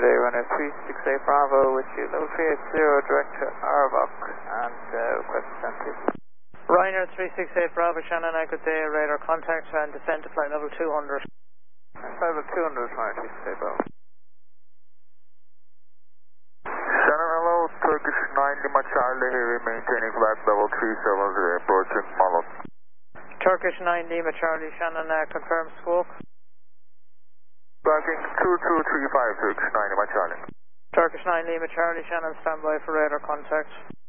Yesterday, runner 368 Bravo with you, level 380, direct to Arbok, and request descent. Ryanair 368 Bravo, Shannon, good day, radar contact and descent to flight level 200. Flight level 200, Ryanair 368 Bravo. Shannon, hello, Turkish 9 Lima Charlie here, maintaining flight level 370, approaching Malot. Turkish 9 Lima Charlie, Shannon, confirm squawk. Tracking 2235, Turkish 9 Lima Charlie. Turkish 9 Lima Charlie, Shannon, standby for radar contact.